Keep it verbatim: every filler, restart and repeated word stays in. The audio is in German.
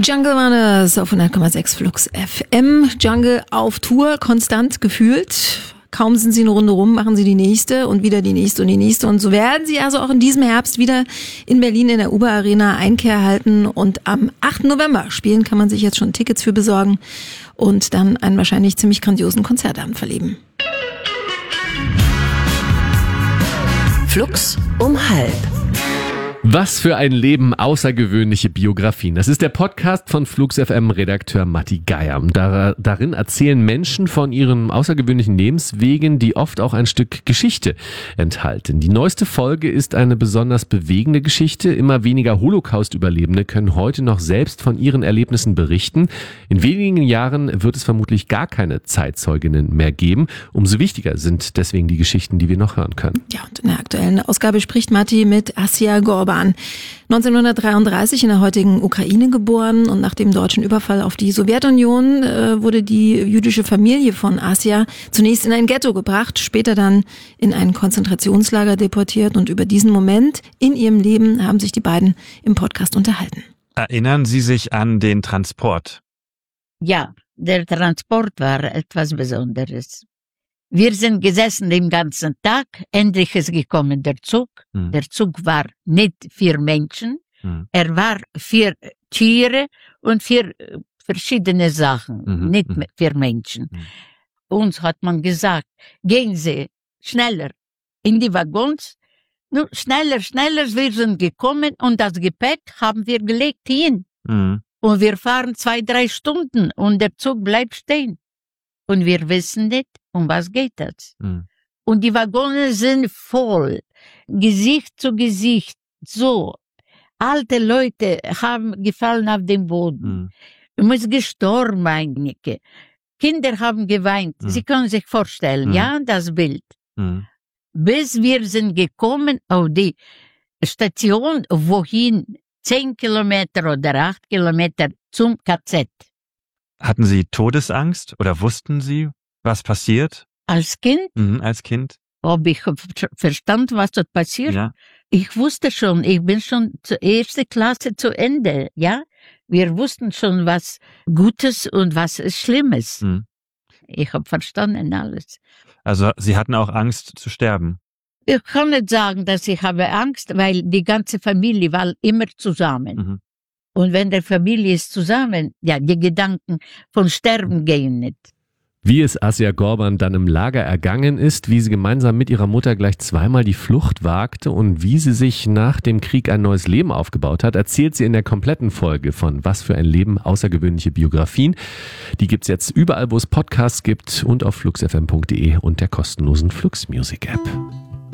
Jungle Runners auf hundert Komma sechs Flux F M. Jungle auf Tour, konstant gefühlt. Kaum sind sie eine Runde rum, machen sie die nächste und wieder die nächste und die nächste. Und so werden sie also auch in diesem Herbst wieder in Berlin in der Uber Arena Einkehr halten. Und am achten November spielen kann man sich jetzt schon Tickets für besorgen und dann einen wahrscheinlich ziemlich grandiosen Konzertabend verleben. Flux um halb. Was für ein Leben, außergewöhnliche Biografien. Das ist der Podcast von Flux F M-Redakteur Matti Geier. Dar- darin erzählen Menschen von ihren außergewöhnlichen Lebenswegen, die oft auch ein Stück Geschichte enthalten. Die neueste Folge ist eine besonders bewegende Geschichte. Immer weniger Holocaust-Überlebende können heute noch selbst von ihren Erlebnissen berichten. In wenigen Jahren wird es vermutlich gar keine Zeitzeuginnen mehr geben. Umso wichtiger sind deswegen die Geschichten, die wir noch hören können. Ja, und in der aktuellen Ausgabe spricht Matti mit Assia Gorban. neunzehnhundertdreiunddreißig in der heutigen Ukraine geboren und nach dem deutschen Überfall auf die Sowjetunion äh, wurde die jüdische Familie von Assia zunächst in ein Ghetto gebracht, später dann in ein Konzentrationslager deportiert und über diesen Moment in ihrem Leben haben sich die beiden im Podcast unterhalten. Erinnern Sie sich an den Transport? Ja, der Transport war etwas Besonderes. Wir sind gesessen den ganzen Tag, endlich ist gekommen der Zug. Hm. Der Zug war nicht für Menschen, hm. er war für Tiere und für verschiedene Sachen, mhm. nicht hm. für Menschen. Hm. Uns hat man gesagt, gehen Sie schneller in die Waggons, nur schneller, schneller, wir sind gekommen und das Gepäck haben wir gelegt hin. Hm. Und wir fahren zwei, drei Stunden und der Zug bleibt stehen. Und wir wissen nicht, um was geht das. Mhm. Und die Waggons sind voll, Gesicht zu Gesicht, so. Alte Leute haben gefallen auf den Boden. Mhm. Man ist gestorben einige. Kinder haben geweint. Mhm. Sie können sich vorstellen, mhm. ja, das Bild. Mhm. Bis wir sind gekommen auf die Station, wohin zehn Kilometer oder acht Kilometer zum K Z. Hatten Sie Todesangst oder wussten Sie, was passiert? Als Kind? Mhm, als Kind. Ob ich verstand, was dort passiert? Ja. Ich wusste schon, ich bin schon zur ersten Klasse zu Ende, ja. Wir wussten schon, was Gutes und was Schlimmes. Mhm. Ich habe verstanden alles. Also Sie hatten auch Angst zu sterben? Ich kann nicht sagen, dass ich habe Angst, weil die ganze Familie war immer zusammen. Mhm. Und wenn der Familie ist zusammen, ja, die Gedanken von Sterben gehen nicht. Wie es Assia Gorban dann im Lager ergangen ist, wie sie gemeinsam mit ihrer Mutter gleich zweimal die Flucht wagte und wie sie sich nach dem Krieg ein neues Leben aufgebaut hat, erzählt sie in der kompletten Folge von Was für ein Leben, außergewöhnliche Biografien. Die gibt's jetzt überall, wo es Podcasts gibt und auf flux f m punkt d e und der kostenlosen Flux Music App.